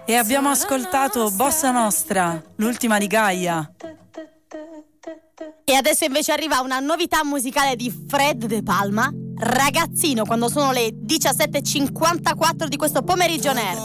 E abbiamo ascoltato Bossa Nostra, l'ultima di Gaia. E adesso invece arriva una novità musicale di Fred De Palma, Ragazzino, quando sono le 17:54 di questo pomeriggio nerd.